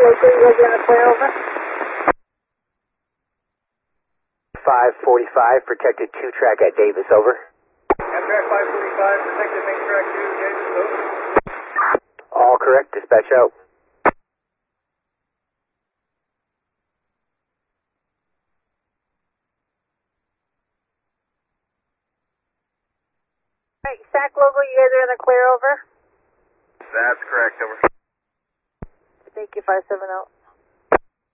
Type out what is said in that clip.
local, you guys are in the clear, over. 545, protected 2 track at Davis, over. Amtrak 545, protected main track 2, Davis, over. All correct, dispatch out. Alright, SAC local, you guys are in the clear, over. That's correct, over. Thank you, 570.